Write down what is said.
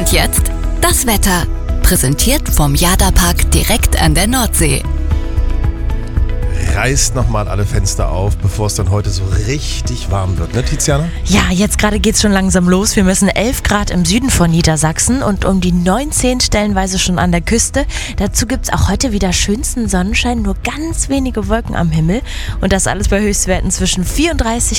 Und jetzt das Wetter. Präsentiert vom Jada-Park direkt an der Nordsee. Reißt nochmal alle Fenster auf, bevor es dann heute so richtig warm wird, ne Tiziana? Ja, jetzt gerade geht's schon langsam los. Wir messen 11 Grad im Süden von Niedersachsen und um die 19 stellenweise schon an der Küste. Dazu gibt's auch heute wieder schönsten Sonnenschein, nur ganz wenige Wolken am Himmel. Und das alles bei Höchstwerten zwischen 34